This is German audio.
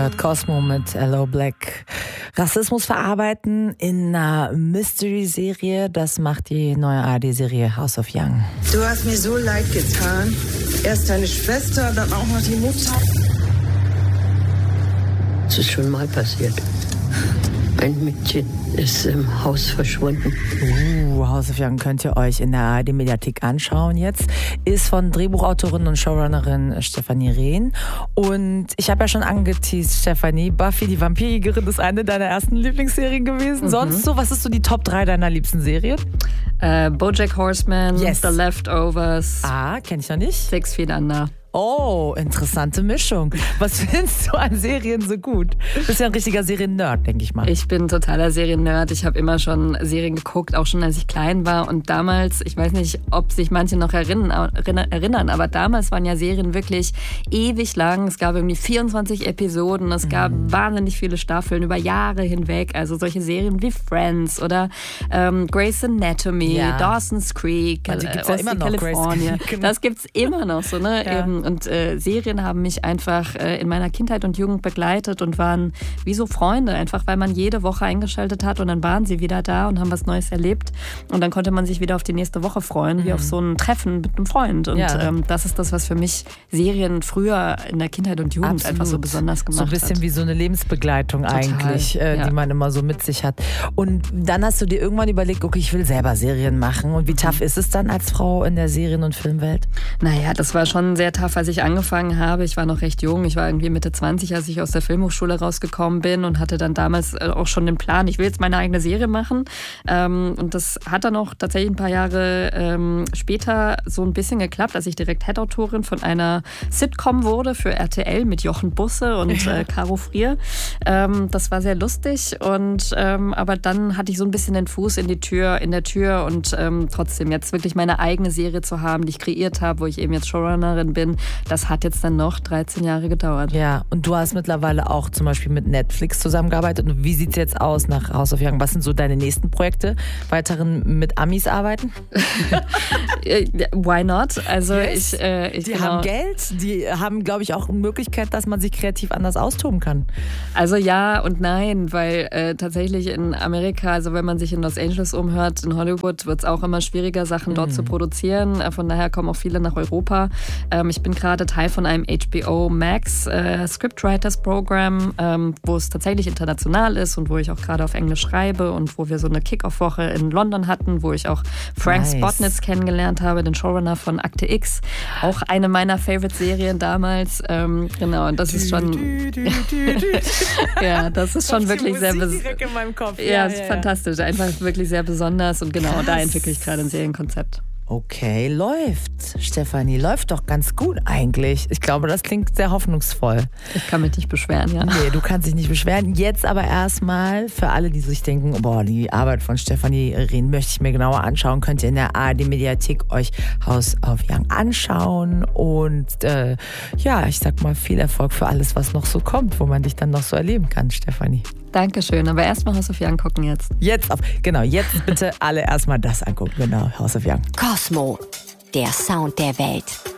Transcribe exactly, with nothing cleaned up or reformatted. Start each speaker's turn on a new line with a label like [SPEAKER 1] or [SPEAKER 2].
[SPEAKER 1] gehört. Cosmo mit Hello Black. Rassismus verarbeiten in einer Mystery-Serie, das macht die neue A R D-Serie House of Young.
[SPEAKER 2] Du hast mir so leid getan. Erst deine Schwester, dann auch noch die Mutter.
[SPEAKER 3] Es ist schon mal passiert. Ein Mädchen ist im Haus verschwunden.
[SPEAKER 1] Uh, House of Young könnt ihr euch in der A R D-Mediathek anschauen jetzt. Ist von Drehbuchautorin und Showrunnerin Stefanie Rehn. Und ich habe ja schon angeteased, Stefanie, Buffy die Vampirjägerin ist eine deiner ersten Lieblingsserien gewesen. Mhm. Sonst so, was ist so die Top drei deiner liebsten Serien?
[SPEAKER 4] Uh, BoJack Horseman,
[SPEAKER 1] yes.
[SPEAKER 4] The Leftovers.
[SPEAKER 1] Ah, kenn ich noch nicht.
[SPEAKER 4] Six Feet Under.
[SPEAKER 1] Oh, interessante Mischung. Was findest du an Serien so gut? Du bist ja ein richtiger Serien-Nerd, denke ich mal.
[SPEAKER 4] Ich bin totaler Serien-Nerd. Ich habe immer schon Serien geguckt, auch schon als ich klein war. Und damals, ich weiß nicht, ob sich manche noch erinnern, erinnern, aber damals waren ja Serien wirklich ewig lang. Es gab irgendwie vierundzwanzig Episoden. Es gab mhm. wahnsinnig viele Staffeln über Jahre hinweg. Also solche Serien wie Friends oder ähm, Grey's Anatomy, ja. Dawson's Creek,
[SPEAKER 1] also, die gibt's
[SPEAKER 4] äh,
[SPEAKER 1] ja immer noch,
[SPEAKER 4] California.
[SPEAKER 1] Genau.
[SPEAKER 4] Das gibt's immer noch so, ne?
[SPEAKER 1] Ja.
[SPEAKER 4] Eben, und äh, Serien haben mich einfach äh, in meiner Kindheit und Jugend begleitet und waren wie so Freunde, einfach weil man jede Woche eingeschaltet hat und dann waren sie wieder da und haben was Neues erlebt und dann konnte man sich wieder auf die nächste Woche freuen, mhm. wie auf so ein Treffen mit einem Freund. Und ja. ähm, das ist das, was für mich Serien früher in der Kindheit und Jugend
[SPEAKER 1] Absolut.
[SPEAKER 4] einfach so besonders gemacht hat.
[SPEAKER 1] So ein bisschen
[SPEAKER 4] hat.
[SPEAKER 1] wie so eine Lebensbegleitung
[SPEAKER 4] Total.
[SPEAKER 1] eigentlich, äh,
[SPEAKER 4] ja.
[SPEAKER 1] die man immer so mit sich hat. Und dann hast du dir irgendwann überlegt, okay, ich will selber Serien machen. Und wie tough ist es dann als Frau in der Serien- und Filmwelt?
[SPEAKER 4] Naja, das war schon sehr tough, als ich angefangen habe. Ich war noch recht jung. Ich war irgendwie Mitte zwanzig, als ich aus der Filmhochschule rausgekommen bin und hatte dann damals auch schon den Plan, ich will jetzt meine eigene Serie machen. Und das hat dann auch tatsächlich ein paar Jahre später so ein bisschen geklappt, als ich direkt Head-Autorin von einer Sitcom wurde für R T L mit Jochen Busse und ja. Caro Frier. Das war sehr lustig. Und, aber dann hatte ich so ein bisschen den Fuß in die Tür, in der Tür und trotzdem jetzt wirklich meine eigene Serie zu haben, die ich kreiert habe, wo ich eben jetzt Showrunnerin bin, das hat jetzt dann noch dreizehn Jahre gedauert.
[SPEAKER 1] Ja, und du hast mittlerweile auch zum Beispiel mit Netflix zusammengearbeitet. Und wie sieht es jetzt aus nach House of Young? Was sind so deine nächsten Projekte? Weiteren mit Amis arbeiten?
[SPEAKER 4] Why not? Also
[SPEAKER 1] yes.
[SPEAKER 4] ich, äh, ich
[SPEAKER 1] Die
[SPEAKER 4] genau.
[SPEAKER 1] haben Geld, die haben, glaube ich, auch eine Möglichkeit, dass man sich kreativ anders austoben kann.
[SPEAKER 4] Also ja und nein, weil äh, tatsächlich in Amerika, also wenn man sich in Los Angeles umhört, in Hollywood wird es auch immer schwieriger, Sachen dort mm. zu produzieren. Von daher kommen auch viele nach Europa. Ähm, ich bin gerade Teil von einem H B O Max äh, Scriptwriters Program, ähm, wo es tatsächlich international ist und wo ich auch gerade auf Englisch schreibe und wo wir so eine Kick-Off-Woche in London hatten, wo ich auch Frank nice. Spotnitz kennengelernt habe, den Showrunner von Akte X. Auch eine meiner Favorite-Serien damals. Ähm, genau, und das ist schon... ja, das ist schon wirklich sehr... Bes-
[SPEAKER 1] in meinem Kopf.
[SPEAKER 4] Ja,
[SPEAKER 1] ja,
[SPEAKER 4] ist
[SPEAKER 1] ja,
[SPEAKER 4] fantastisch. Einfach wirklich sehr besonders und genau,
[SPEAKER 1] Krass.
[SPEAKER 4] Da entwickle ich gerade ein Serienkonzept.
[SPEAKER 1] Okay, läuft. Stefanie, läuft doch ganz gut eigentlich. Ich glaube, das klingt sehr hoffnungsvoll.
[SPEAKER 4] Ich kann mich nicht beschweren, ja.
[SPEAKER 1] Nee, du kannst dich nicht beschweren. Jetzt aber erstmal für alle, die sich denken, boah, die Arbeit von Stefanie Rehn möchte ich mir genauer anschauen, könnt ihr in der A R D-Mediathek euch House of Young anschauen. Und äh, ja, ich sag mal, viel Erfolg für alles, was noch so kommt, wo man dich dann noch so erleben kann, Stefanie.
[SPEAKER 4] Dankeschön, aber erstmal House of Young gucken jetzt.
[SPEAKER 1] Jetzt auf, genau, jetzt bitte alle erstmal das angucken, genau, House of Young.
[SPEAKER 5] Cosmo, der Sound der Welt.